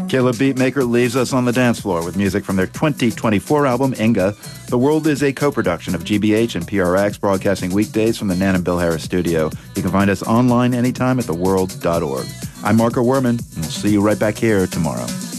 Caleb Beatmaker leaves us on the dance floor with music from their 2024 album, Inga. The World is a co-production of GBH and PRX, broadcasting weekdays from the Nan and Bill Harris studio. You can find us online anytime at theworld.org. I'm Marco Werman, and we'll see you right back here tomorrow.